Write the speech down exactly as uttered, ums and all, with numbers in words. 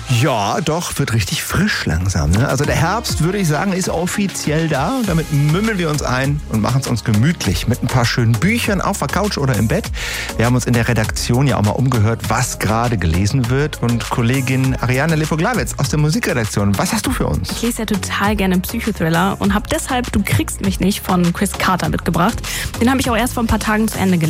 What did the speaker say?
Ja, doch, wird richtig frisch langsam. Ne? Also der Herbst, würde ich sagen, ist offiziell da. Damit mümmeln wir uns ein und machen es uns gemütlich mit ein paar schönen Büchern auf der Couch oder im Bett. Wir haben uns in der Redaktion ja auch mal umgehört, was gerade gelesen wird. Und Kollegin Ariane Lepoglawitz aus der Musikredaktion, was hast du für uns? Ich lese ja total gerne Psychothriller und habe deshalb Du kriegst mich nicht von Chris Carter mitgebracht. Den habe ich auch erst vor ein paar Tagen zu Ende gelesen.